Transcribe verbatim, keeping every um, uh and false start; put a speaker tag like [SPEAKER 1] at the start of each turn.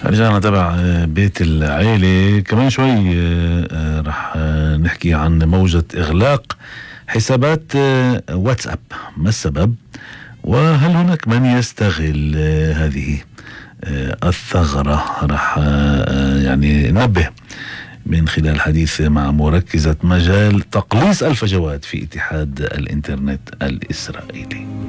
[SPEAKER 1] رجعنا تبع بيت العيلة. كمان شوي رح نحكي عن موجة إغلاق حسابات واتساب، ما السبب؟ وهل هناك من يستغل هذه الثغرة؟ رح يعني ننبه من خلال الحديث مع مركزة مجال تقليص الفجوات في اتحاد الإنترنت الإسرائيلي.